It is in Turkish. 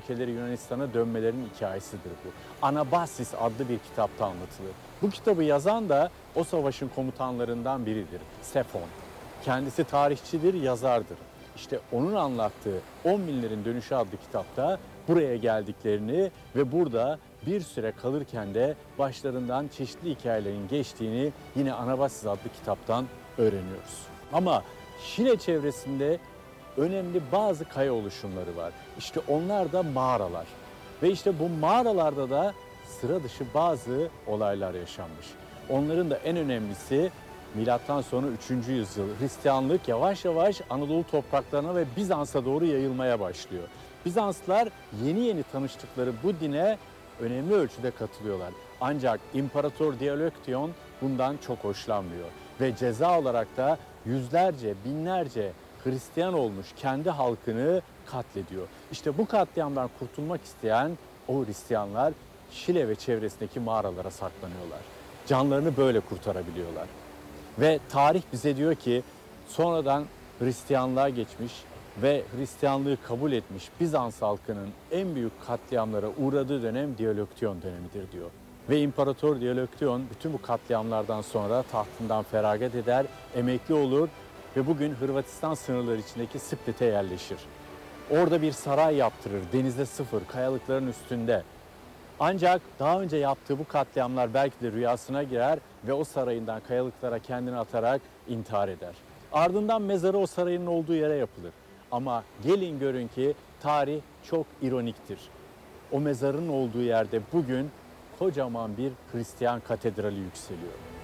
ülkeleri Yunanistan'a dönmelerinin hikayesidir bu. Anabasis adlı bir kitapta anlatılır. Bu kitabı yazan da o savaşın komutanlarından biridir. Sefon. Kendisi tarihçidir, yazardır. İşte onun anlattığı 10 binlerin dönüşü adlı kitapta buraya geldiklerini ve burada bir süre kalırken de başlarından çeşitli hikayelerin geçtiğini yine Anabasis adlı kitaptan öğreniyoruz. Ama Şile çevresinde önemli bazı kaya oluşumları var. İşte onlar da mağaralar. Ve işte bu mağaralarda da sıra dışı bazı olaylar yaşanmış. Onların da en önemlisi milattan sonra 3. yüzyıl. Hristiyanlık yavaş yavaş Anadolu topraklarına ve Bizans'a doğru yayılmaya başlıyor. Bizanslılar yeni yeni tanıştıkları bu dine önemli ölçüde katılıyorlar. Ancak İmparator Diyokletian bundan çok hoşlanmıyor. Ve ceza olarak da yüzlerce, binlerce Hristiyan olmuş kendi halkını katlediyor. İşte bu katliamdan kurtulmak isteyen o Hristiyanlar Şile ve çevresindeki mağaralara saklanıyorlar. Canlarını böyle kurtarabiliyorlar. Ve tarih bize diyor ki sonradan Hristiyanlığa geçmiş ve Hristiyanlığı kabul etmiş Bizans halkının en büyük katliamlara uğradığı dönem Diyokletian dönemidir diyor. Ve İmparator Diyokletian bütün bu katliamlardan sonra tahtından feragat eder, emekli olur ve bugün Hırvatistan sınırları içindeki Split'e yerleşir. Orada bir saray yaptırır, denizde sıfır, kayalıkların üstünde. Ancak daha önce yaptığı bu katliamlar belki de rüyasına girer ve o sarayından kayalıklara kendini atarak intihar eder. Ardından mezarı o sarayın olduğu yere yapılır. Ama gelin görün ki tarih çok ironiktir. O mezarın olduğu yerde bugün kocaman bir Hristiyan katedrali yükseliyor.